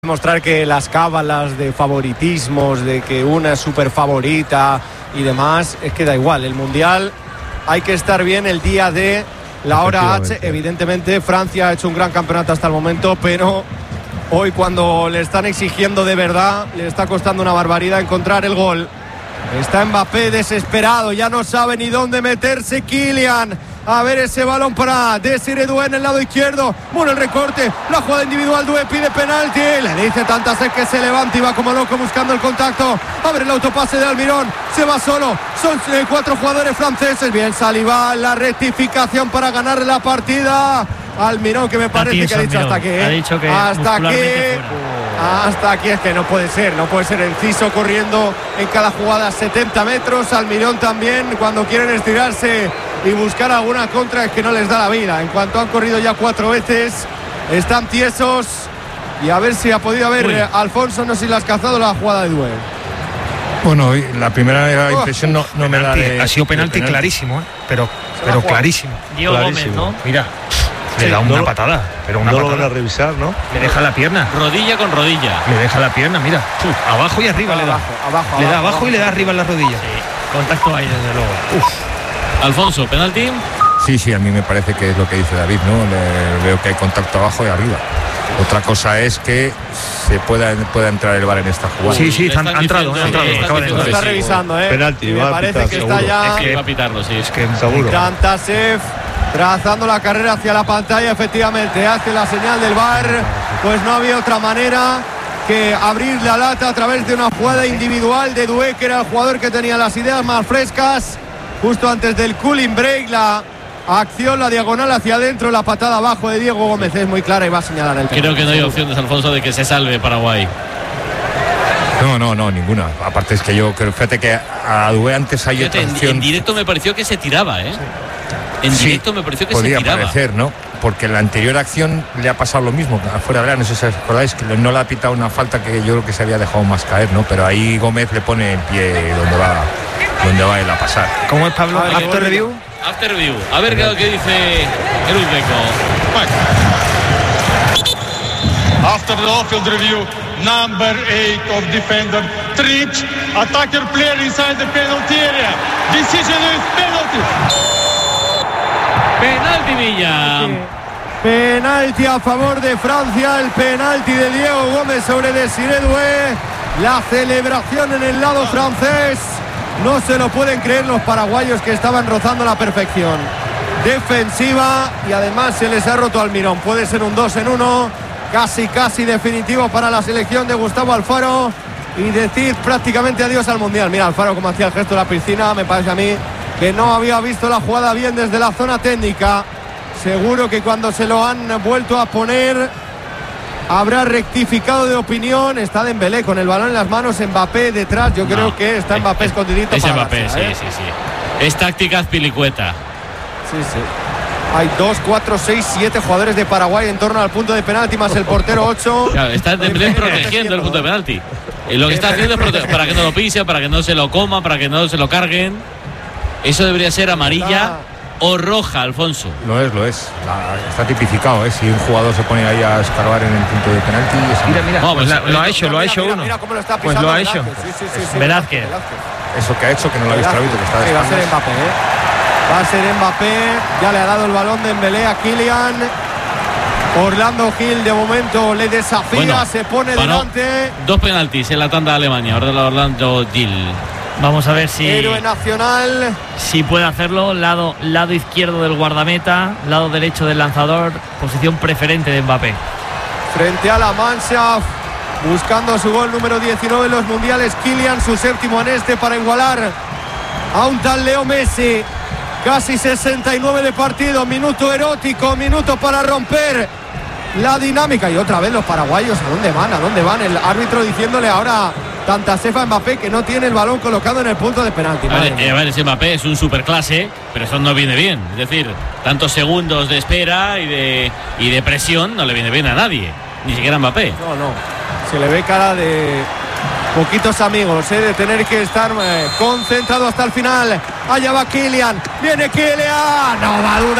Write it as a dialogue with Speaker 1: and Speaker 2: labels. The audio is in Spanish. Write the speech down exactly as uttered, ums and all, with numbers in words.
Speaker 1: Mostrar que las cábalas de favoritismos, de que una es súper favorita y demás, es que da igual. El Mundial hay que estar bien el día de la hora H. Evidentemente Francia ha hecho un gran campeonato hasta el momento, pero hoy, cuando le están exigiendo de verdad, le está costando una barbaridad encontrar el gol. Está Mbappé desesperado, ya no sabe ni dónde meterse Kylian. A ver ese balón para Desiré Doué en el lado izquierdo. Bueno, el recorte, la jugada individual. Doué pide penalti. Le dice Tantasek que se levanta y va como loco buscando el contacto. Abre el autopase de Almirón. Se va solo. Son eh, cuatro jugadores franceses. Bien, Saliba, la rectificación para ganar la partida. Almirón, que me parece que ha dicho hasta aquí. ¿eh?
Speaker 2: Ha dicho que
Speaker 1: hasta aquí. Hasta aquí es que no puede ser. No puede ser. Enciso corriendo en cada jugada setenta metros. Almirón también, cuando quieren estirarse y buscar alguna contra, es que no les da la vida. En cuanto han corrido ya cuatro veces, están tiesos. Y a ver si ha podido haber eh, Alfonso, no sé si le has cazado la jugada de Doué.
Speaker 3: Bueno, la primera impresión no, no
Speaker 4: penalti,
Speaker 3: me da de,
Speaker 4: ha sido penalti, penalti clarísimo, ¿eh? pero, pero clarísimo.
Speaker 2: Diego Gómez, ¿no?
Speaker 4: Mira, le
Speaker 5: sí,
Speaker 4: da una
Speaker 5: no,
Speaker 4: patada, pero una
Speaker 5: no
Speaker 4: patada.
Speaker 5: lo van a revisar, ¿no?
Speaker 4: Le deja la pierna.
Speaker 6: Rodilla con rodilla.
Speaker 4: Le deja la pierna, mira. Uf, abajo y arriba
Speaker 1: abajo,
Speaker 4: le da.
Speaker 1: Abajo,
Speaker 4: le da
Speaker 1: abajo,
Speaker 4: abajo y le da arriba en la rodilla.
Speaker 2: Sí, contacto ahí, desde luego.
Speaker 4: Uf.
Speaker 6: Alfonso, penalti.
Speaker 3: Sí, sí, a mí me parece que es lo que dice David, ¿no? Le, veo que hay contacto abajo y arriba. Otra cosa es que se pueda, pueda entrar el V A R en esta jugada.
Speaker 4: Sí, sí, han, ha entrado,
Speaker 6: diciendo,
Speaker 4: ha entrado.
Speaker 6: sí,
Speaker 4: Acaba de
Speaker 6: están
Speaker 1: Lo
Speaker 4: entrar.
Speaker 1: está
Speaker 6: sí.
Speaker 1: revisando, ¿eh?
Speaker 5: Penalti,
Speaker 1: y me
Speaker 5: va a
Speaker 1: parece
Speaker 5: pitar,
Speaker 1: que
Speaker 5: seguro.
Speaker 1: está ya.
Speaker 6: Es que va a pitarlo, sí.
Speaker 4: Es que
Speaker 5: Seguro.
Speaker 1: Tantasek trazando la carrera hacia la pantalla, efectivamente hace la señal del V A R. Pues no había otra manera que abrir la lata a través de una jugada individual de Doué, que era el jugador que tenía las ideas más frescas. Justo antes del cooling break, la acción, la diagonal hacia adentro, la patada abajo de Diego Gómez es muy clara y va a señalar el penalti.
Speaker 6: Creo que no hay opciones, Alfonso, de que se salve Paraguay.
Speaker 3: No, no, no, ninguna. Aparte es que yo creo, fíjate que a Doué antes hay
Speaker 6: Fíjate,
Speaker 3: otra
Speaker 6: en,
Speaker 3: opción.
Speaker 6: en directo me pareció que se tiraba, ¿eh? En
Speaker 3: Sí,
Speaker 6: directo me pareció que
Speaker 3: podía
Speaker 6: se tiraba.
Speaker 3: parecer, ¿no? Porque en la anterior acción le ha pasado lo mismo. Afuera de la, no sé si os acordáis, que no le ha pitado una falta que yo creo que se había dejado más caer, ¿no? Pero ahí Gómez le pone el pie donde va, donde va él a pasar.
Speaker 4: ¿Cómo es, Pablo?
Speaker 1: A ver,
Speaker 4: After review.
Speaker 6: After review. A ver qué es lo que dice el uzbeco.
Speaker 7: After the off-field review, number eight of defender Trič, attacker player inside the penalty area. Decision is penalty.
Speaker 6: Penalti Villa.
Speaker 1: Penalti a favor de Francia, el penalti de Diego Gómez sobre Desiré Doué. La celebración en el lado francés. No se lo pueden creer los paraguayos, que estaban rozando la perfección defensiva, y además se les ha roto Almirón. Puede ser un dos en uno, casi casi definitivo para la selección de Gustavo Alfaro, y decir prácticamente adiós al Mundial. Mira Alfaro como hacía el gesto de la piscina. Me parece a mí que no había visto la jugada bien desde la zona técnica. Seguro que cuando se lo han vuelto a poner habrá rectificado de opinión. Está Dembélé con el balón en las manos, Mbappé detrás. Yo creo
Speaker 6: No,
Speaker 1: que está
Speaker 6: es,
Speaker 1: Mbappé escondidito.
Speaker 6: Es
Speaker 1: para
Speaker 6: Mbappé,
Speaker 1: dársela,
Speaker 6: sí,
Speaker 1: ¿eh?
Speaker 6: sí, sí. Es táctica Azpilicueta.
Speaker 1: Sí, sí. Hay dos, cuatro, seis, siete jugadores de Paraguay en torno al punto de penalti, más el portero ocho.
Speaker 6: Claro, está Dembélé protegiendo el punto de penalti. Y lo que está haciendo es prote- para que no lo pise, para que no se lo coma, para que no se lo carguen. Eso debería ser amarilla o roja, Alfonso.
Speaker 3: Lo es, lo es. La, está tipificado, ¿eh? Si un jugador se pone ahí a escarbar en el punto de penalti. Es
Speaker 4: Mira, mira,
Speaker 6: No,
Speaker 4: pues
Speaker 6: pues,
Speaker 4: la- lo ha hecho, lo ha
Speaker 1: Mira,
Speaker 4: hecho
Speaker 1: mira,
Speaker 4: uno.
Speaker 1: mira cómo lo está
Speaker 4: Pues
Speaker 1: pisando
Speaker 4: lo ha hecho.
Speaker 1: Velázquez. Sí, sí, sí, sí,
Speaker 2: Velázquez.
Speaker 3: eso que ha hecho, que no lo ha visto el árbitro, que está de
Speaker 1: Sí, va a ser
Speaker 3: espaldas.
Speaker 1: Mbappé, ¿eh? Va a ser Mbappé. Ya le ha dado el balón de Dembélé a Kylian. Orlando Gil de momento le desafía,
Speaker 6: Bueno,
Speaker 1: se pone
Speaker 6: paró.
Speaker 1: delante.
Speaker 6: Dos penaltis en la tanda de Alemania. Ahora la Orlando Gil.
Speaker 2: Vamos a ver si,
Speaker 1: Héroe nacional.
Speaker 2: si puede hacerlo. Lado, lado izquierdo del guardameta, lado derecho del lanzador, posición preferente de Mbappé.
Speaker 1: Frente a la Mannschaft, buscando su gol número diecinueve en los mundiales. Kylian, su séptimo en este, para igualar a un tal Leo Messi. Casi sesenta y nueve de partido, minuto erótico, minuto para romper la dinámica. Y otra vez los paraguayos, ¿a dónde van? ¿A dónde van? El árbitro diciéndole ahora Tantasek a Mbappé que no tiene el balón colocado en el punto de penalti.
Speaker 6: A ver, eh, a ver, ese Mbappé es un superclase, pero eso no viene bien. Es decir, tantos segundos de espera y de, y de presión no le viene bien a nadie, ni siquiera a Mbappé.
Speaker 1: No, no. Se le ve cara de poquitos amigos, ¿eh? De tener que estar eh, concentrado hasta el final. Allá va Kylian. Viene Kylian. No va a dudar.